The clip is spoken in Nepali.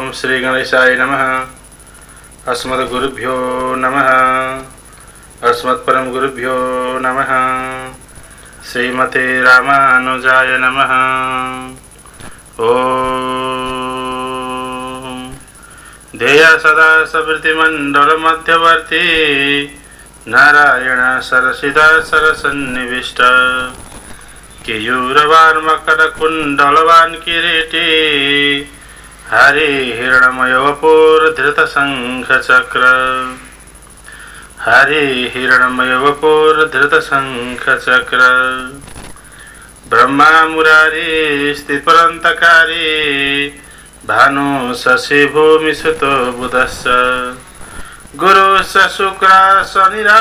श्री गणेशाय नमः। अस्मद्गुरुभ्यो नमः। अस्मत्परम गुरुभ्यो नमः। श्रीमते रामानुजाय नमः। ओम ध्येय सदा सवृत्तिमंडल मध्यवर्ती नारायण सरसिदा सरसन्निविष्ट केयूरवान् मकरकुण्डलवान् किरीटी हरि हिरण्मय वपुर्धृतशङ्खचक्र हरि हिरण्मय वपुर्धृतशङ्खचक्र ब्रह्मा मुरारी स्थितिपरन्तकारी भानु शशि भूमिसुतो बुधश्च गुरु शुक्र शनिरा